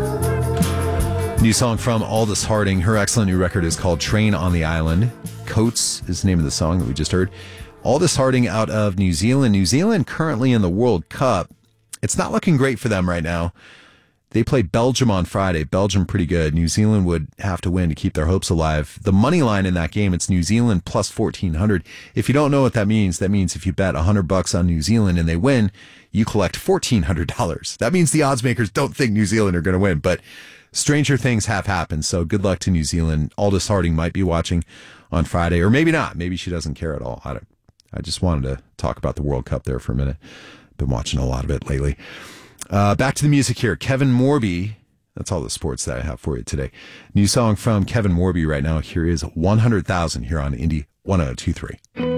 New song from Aldous Harding. Her excellent new record is called Train on the Island. Coates is the name of the song that we just heard. Aldous Harding out of New Zealand. New Zealand currently in the World Cup. It's not looking great for them right now. They play Belgium on Friday. Belgium pretty good. New Zealand would have to win to keep their hopes alive. The money line in that game, it's New Zealand plus 1,400. If you don't know what that means if you bet $100 on New Zealand and they win, you collect $1,400. That means the odds makers don't think New Zealand are going to win, but stranger things have happened, so good luck to New Zealand. Aldous Harding might be watching on Friday, or maybe not. Maybe she doesn't care at all. I just wanted to talk about the World Cup there for a minute. Been watching a lot of it lately. Back to the music here. Kevin Morby. That's all the sports that I have for you today. New song from Kevin Morby right now. Here is 100,000 here on Indie 1023.